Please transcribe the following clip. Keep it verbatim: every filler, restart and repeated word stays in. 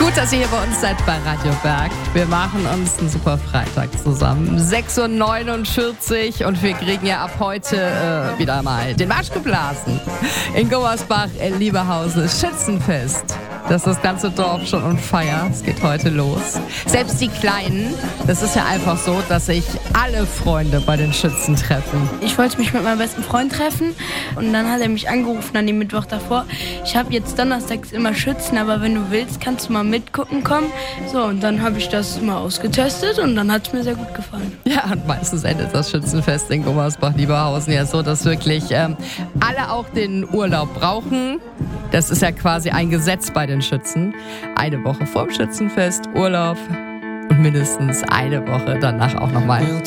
Gut, dass ihr hier bei uns seid bei Radio Berg. Wir machen uns einen super Freitag zusammen. sechs Uhr neunundvierzig und wir kriegen ja ab heute äh, wieder mal den Marsch geblasen. In Gummersbach, in Lieberhausen ist Schützenfest. Das ist das ganze Dorf schon on fire. Es geht heute los. Selbst die Kleinen, das ist ja einfach so, dass sich alle Freunde bei den Schützen treffen. Ich wollte mich mit meinem besten Freund treffen und dann hat er mich angerufen an dem Mittwoch davor. Ich habe jetzt donnerstags immer Schützen, aber wenn du willst, kannst du mal mitgucken kommen. So, und dann habe ich das mal ausgetestet und dann hat es mir sehr gut gefallen. Ja, und meistens endet das Schützenfest in Gummersbach-Lieberhausen ja so, dass wirklich ähm, alle auch den Urlaub brauchen. Das ist ja quasi ein Gesetz bei den Schützen. Eine Woche vorm Schützenfest Urlaub und mindestens eine Woche danach auch nochmal